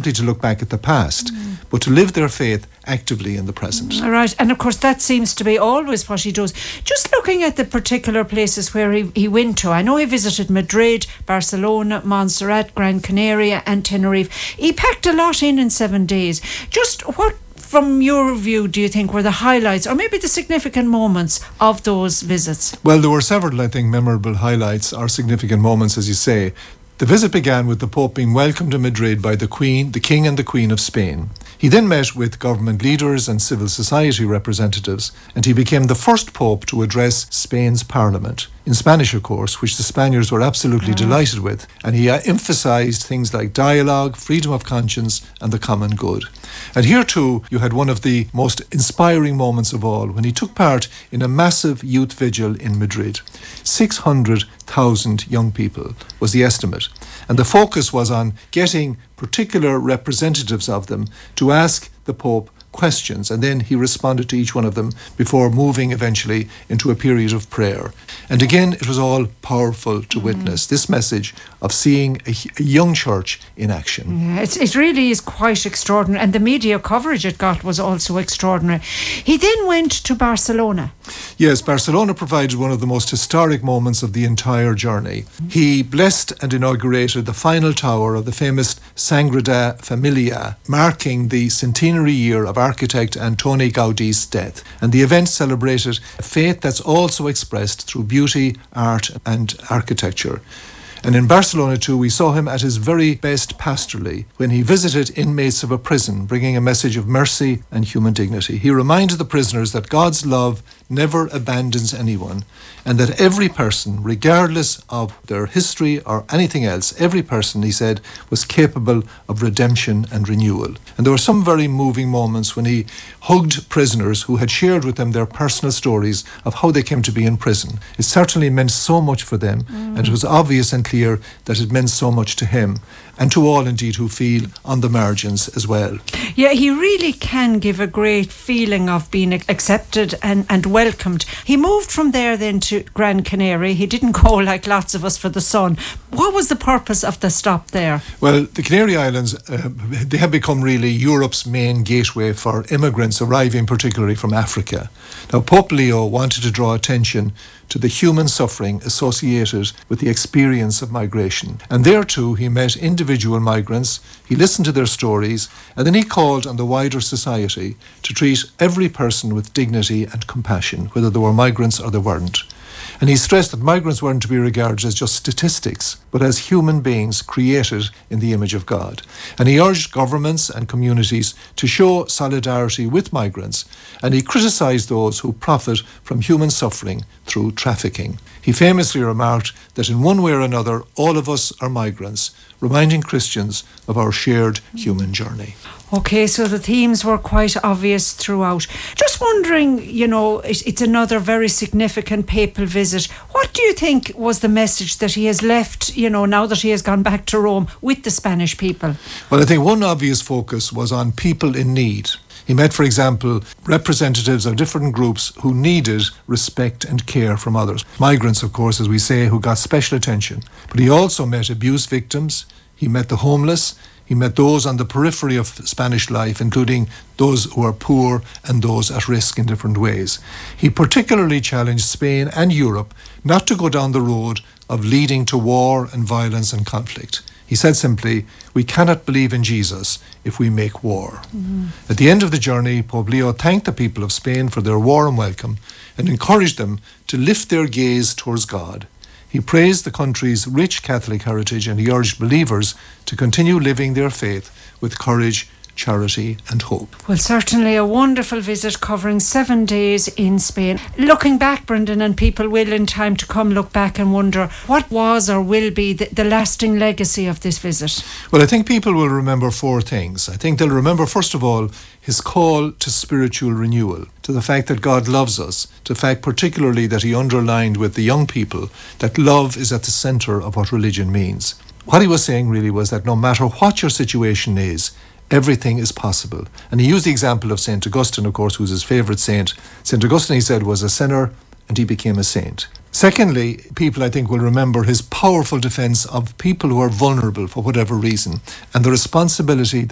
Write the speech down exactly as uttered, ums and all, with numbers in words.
simply to look back at the past, mm. but to live their faith actively in the present. All right, and of course that seems to be always what he does. Just looking at the particular places where he, he went to, I know he visited Madrid, Barcelona, Montserrat, Gran Canaria and Tenerife. He packed a lot in in seven days. Just what, from your view, do you think were the highlights or maybe the significant moments of those visits? Well, there were several, I think, memorable highlights or significant moments, as you say. The visit began with the Pope being welcomed in Madrid by the Queen, the King and the Queen of Spain. He then met with government leaders and civil society representatives, and he became the first Pope to address Spain's Parliament, in Spanish, of course, which the Spaniards were absolutely mm. delighted with. And he uh, emphasised things like dialogue, freedom of conscience and the common good. And here too, you had one of the most inspiring moments of all, when he took part in a massive youth vigil in Madrid. six hundred thousand young people was the estimate. And the focus was on getting particular representatives of them to ask the Pope questions, and then he responded to each one of them before moving eventually into a period of prayer. And again, it was all powerful to mm. witness this message of seeing a, a young church in action. Yeah, it's, it really is quite extraordinary, and the media coverage it got was also extraordinary. He then went to Barcelona. Yes, Barcelona provided one of the most historic moments of the entire journey. Mm. He blessed and inaugurated the final tower of the famous Sagrada Familia, marking the centenary year of architect Antoni Gaudi's death. And the event celebrated a faith that's also expressed through beauty, art and architecture. And in Barcelona too, we saw him at his very best pastorally when he visited inmates of a prison, bringing a message of mercy and human dignity. He reminded the prisoners that God's love never abandons anyone, and that every person, regardless of their history or anything else, every person, he said, was capable of redemption and renewal. And there were some very moving moments when he hugged prisoners who had shared with him their personal stories of how they came to be in prison. It certainly meant so much for them, mm. and it was obvious and clear that it meant so much to him, and to all indeed who feel on the margins as well. Yeah, he really can give a great feeling of being accepted and, and welcomed. He moved from there then to Gran Canaria. He didn't go like lots of us for the sun. What was the purpose of the stop there? Well, the Canary Islands, uh, they have become really Europe's main gateway for immigrants arriving particularly from Africa. Now, Pope Leo wanted to draw attention to the human suffering associated with the experience of migration. And there too, he met individual migrants, he listened to their stories, and then he called on the wider society to treat every person with dignity and compassion, whether they were migrants or they weren't. And he stressed that migrants weren't to be regarded as just statistics, but as human beings created in the image of God. And he urged governments and communities to show solidarity with migrants, and he criticised those who profit from human suffering through trafficking. He famously remarked that in one way or another, all of us are migrants, reminding Christians of our shared human journey. Okay, so the themes were quite obvious throughout. Just wondering, you know, it, it's another very significant papal visit. What do you think was the message that he has left, you know, now that he has gone back to Rome with the Spanish people? Well, I think one obvious focus was on people in need. He met, for example, representatives of different groups who needed respect and care from others. Migrants, of course, as we say, who got special attention. But he also met abuse victims, he met the homeless, he met those on the periphery of Spanish life, including those who are poor and those at risk in different ways. He particularly challenged Spain and Europe not to go down the road of leading to war and violence and conflict. He said simply, we cannot believe in Jesus if we make war. Mm-hmm. At the end of the journey, Pope Leo thanked the people of Spain for their warm welcome and encouraged them to lift their gaze towards God. He praised the country's rich Catholic heritage, and he urged believers to continue living their faith with courage, charity and hope. Well, certainly a wonderful visit covering seven days in Spain. Looking back, Brendan, and people will in time to come look back and wonder what was or will be the, the lasting legacy of this visit. Well, I think people will remember four things. I think they'll remember, first of all, his call to spiritual renewal, to the fact that God loves us, to the fact particularly that he underlined with the young people that love is at the centre of what religion means. What he was saying really was that no matter what your situation is, everything is possible. And he used the example of Saint Augustine, of course, who's his favourite saint. Saint Augustine, he said, was a sinner and he became a saint. Secondly, people, I think, will remember his powerful defence of people who are vulnerable for whatever reason, and the responsibility